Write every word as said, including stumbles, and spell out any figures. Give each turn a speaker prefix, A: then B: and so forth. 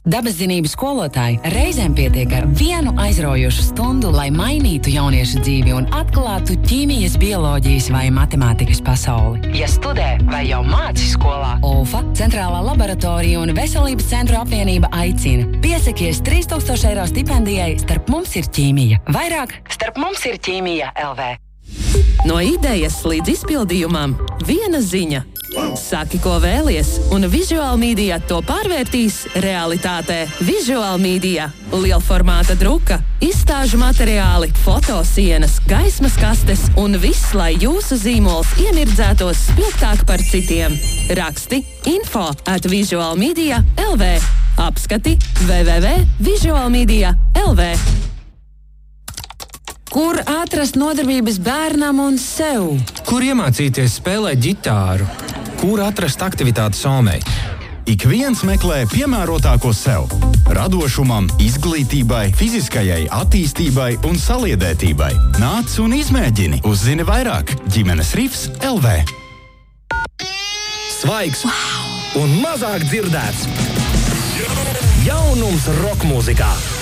A: Dabaszinības skolotāji reizēm pietiek ar vienu aizraujošu stundu, lai mainītu jauniešu dzīvi un atklātu ķīmijas, bioloģijas vai matemātikas pasauli. Ja studē vai jau māci skolā, O F A, Centrālā laboratorija un Veselības centru apvienība aicina. Piesakies trīs tūkstoši eiro stipendijai Starp mums ir ķīmija. Vairāk Starp mums ir ķīmija L V.
B: No idejas līdz izpildījumam viena ziņa. Saki, ko vēlies, un Visual Media to pārvērtīs realitātē. Visual Media – lielformāta druka, izstāžu materiāli, fotosienas, gaismas kastes un viss, lai jūsu zīmols iemirdzētos spilgtāk par citiem. Raksti info at visualmedia L V. Apskati w w w punkt visualmedia punkt L V.
A: Kur atrast nodarbības bērnam un sev?
C: Kur iemācīties spēlēt ģitāru?
D: Kur atrast aktivitāti somei? Ik viens meklē piemērotāko sev. Radošumam, izglītībai, fiziskajai attīstībai un saliedētībai. Nāc un izmēģini. Uzzini vairāk. Ģimenes Rifs L V.
E: Svaigs wow. Un mazāk dzirdēts. Jaunums rokmūzikā.